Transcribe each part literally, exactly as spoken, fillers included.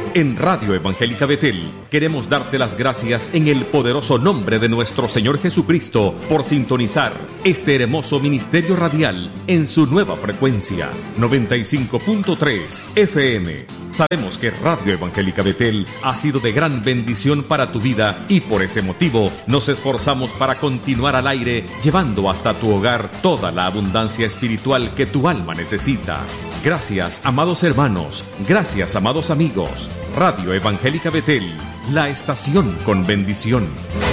En Radio Evangélica Betel queremos darte las gracias en el poderoso nombre de nuestro Señor Jesucristo por sintonizar este hermoso ministerio radial en su nueva frecuencia, noventa y cinco punto tres F M. Sabemos que Radio Evangélica Betel ha sido de gran bendición para tu vida y por ese motivo nos esforzamos para continuar al aire llevando hasta tu hogar toda la abundancia espiritual que tu alma necesita. Gracias, amados hermanos. Gracias, amados amigos. Radio Evangélica Betel, la estación con bendición.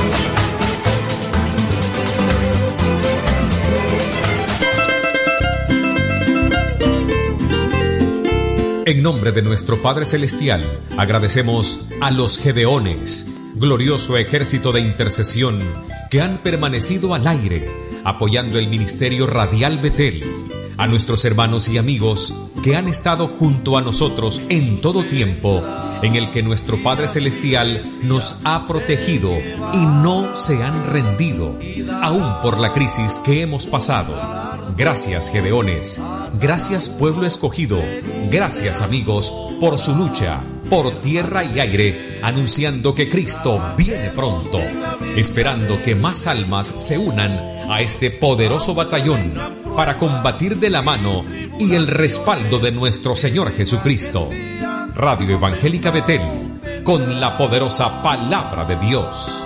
En nombre de nuestro Padre Celestial, agradecemos a los Gedeones, glorioso ejército de intercesión que han permanecido al aire, apoyando el ministerio radial Betel, a nuestros hermanos y amigos que han estado junto a nosotros en todo tiempo, en el que nuestro Padre Celestial nos ha protegido y no se han rendido, aún por la crisis que hemos pasado. Gracias, Gedeones. Gracias, pueblo escogido. Gracias, amigos, por su lucha, por tierra y aire, anunciando que Cristo viene pronto, esperando que más almas se unan a este poderoso batallón para combatir de la mano y el respaldo de nuestro Señor Jesucristo. Radio Evangélica Betel, con la poderosa palabra de Dios.